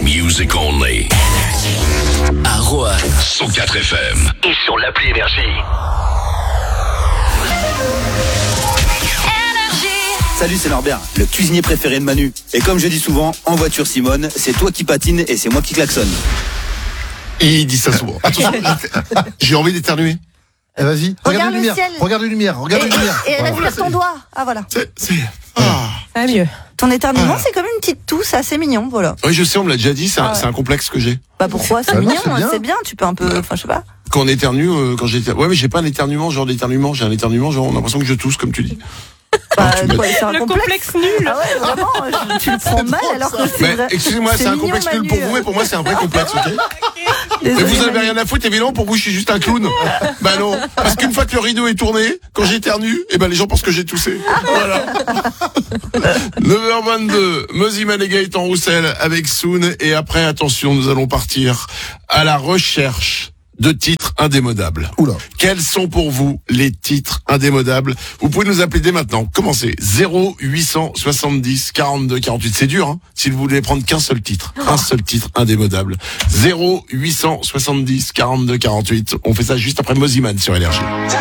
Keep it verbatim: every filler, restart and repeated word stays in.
Music only. À Roanne, cent quatre F M. Et sur l'appli Énergie. Salut, c'est Norbert, le cuisinier préféré de Manu. Et comme je dis souvent, en voiture Simone, c'est toi qui patine et c'est moi qui klaxonne. Il dit ça souvent. Attention, j'ai envie d'éternuer. Eh vas-y, regarde, Regarde les le lumières, ciel. regarde les lumières, regarde les lumières. Et Voilà. respire ton doigt. Ah voilà. C'est, c'est... Ah. Ça va mieux. Ton éternuement, Ah. c'est comme une petite toux, c'est assez mignon, voilà. Oui, je sais, on me l'a déjà dit, c'est un, Ah ouais. c'est un complexe que j'ai. Bah pourquoi? C'est Bah non, mignon, c'est bien. c'est bien. Tu peux un peu, enfin je sais pas. Quand on éternue, euh, quand j'ai ouais, mais j'ai pas un éternuement, genre d'éternuement, j'ai un éternuement, genre on a l'impression que je tousse, comme tu dis. Bah, tu quoi, c'est un Le complexe. complexe nul. Ah ouais, vraiment, je- tu le prends mal alors que c'est Mais vrai. excusez-moi, c'est, un mignon, complexe nul Manu. pour vous, mais pour moi c'est un vrai complexe, ok? Mais Désolée, vous en avez Manu. rien à foutre, évidemment, pour vous je suis juste un clown. Bah non, parce qu'une fois que le rideau est tourné, quand j'éternue, eh ben les gens pensent que j'ai toussé. Voilà. neuf heures vingt-deux, Moziman et Gaëtan Roussel avec Soon, et après, attention, nous allons partir à la recherche de titres indémodables. Oula. Quels sont pour vous les titres indémodables? Vous pouvez nous appeler dès maintenant. Commencez. zéro huit cent soixante-dix quarante-deux quarante-huit. C'est dur, hein, si vous voulez prendre qu'un seul titre. Un seul titre indémodable. zéro huit cent soixante-dix quarante-deux quarante-huit. On fait ça juste après Moziman sur Énergie.